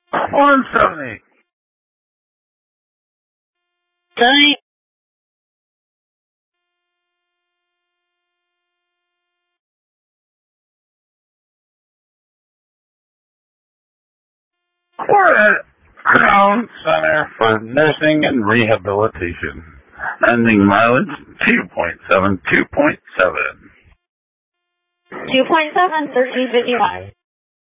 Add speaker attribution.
Speaker 1: 170.
Speaker 2: Okay.
Speaker 1: We're at Crown Center for Nursing and Rehabilitation. Ending mileage 2.7, 2.7.
Speaker 2: 2.7, 1355.